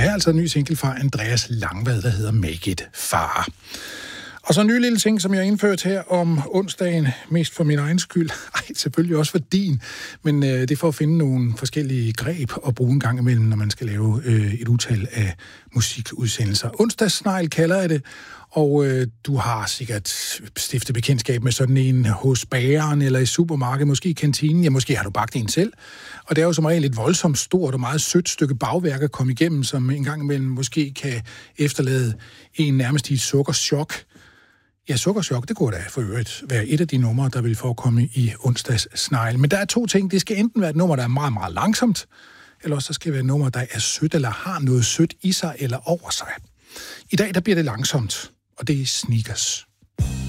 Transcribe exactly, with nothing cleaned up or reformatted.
her er altså en ny single fra Andreas Langvad, der hedder Make It Far. Og så en ny lille ting, som jeg har indført her om onsdagen, mest for min egen skyld. Ej, selvfølgelig også for din, men øh, det er for at finde nogle forskellige greb og bruge en gang imellem, når man skal lave øh, et utal af musikudsendelser. Onsdagssnegl kalder jeg det, og øh, du har sikkert stiftet bekendtskab med sådan en hos bageren eller i supermarkedet, måske i kantinen, ja, måske har du bagt en selv. Og det er jo som regel et voldsomt stort og meget sødt stykke bagværk at komme igennem, som en gang imellem måske kan efterlade en nærmest i et sukkerchok. Ja, sukkerchok, det kunne da for øvrigt være et af de numre, der vil forekomme i onsdagssnegl. Men der er to ting. Det skal enten være et nummer, der er meget, meget langsomt, eller også så skal det være et nummer, der er sødt, eller har noget sødt i sig eller over sig. I dag, der bliver det langsomt, og det er Sneakers.